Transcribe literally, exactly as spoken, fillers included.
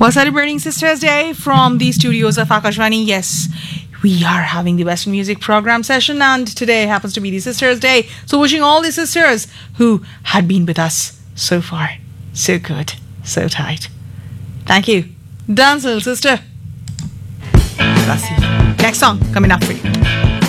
While celebrating Sisters Day from the studios of Akashvani, yes, we are having the Western Music Program session, and today happens to be the Sisters Day. So wishing all the sisters who had been with us so far, so good, so tight. Thank you. Dance, little sister. That's it. Next song coming up for you.